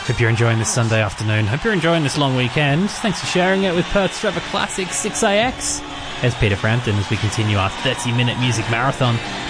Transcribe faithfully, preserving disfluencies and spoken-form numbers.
Hope you're enjoying this Sunday afternoon. Hope you're enjoying this long weekend. Thanks for sharing it with Perth's Forever Classic six A X. There's Peter Frampton as we continue our thirty-minute music marathon